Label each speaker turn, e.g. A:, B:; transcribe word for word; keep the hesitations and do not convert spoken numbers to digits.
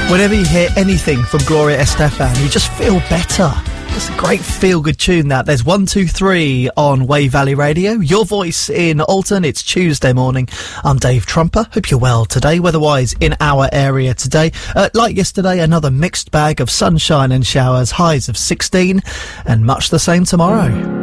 A: Whenever you hear anything from Gloria Estefan, you just feel better. It's a great feel-good tune, that. There's one two three on Wave Valley Radio. Your voice in Alton. It's Tuesday morning. I'm Dave Trumper. Hope you're well today. Weather-wise in our area today. Uh, like yesterday, another mixed bag of sunshine and showers. Highs of sixteen, and much the same tomorrow.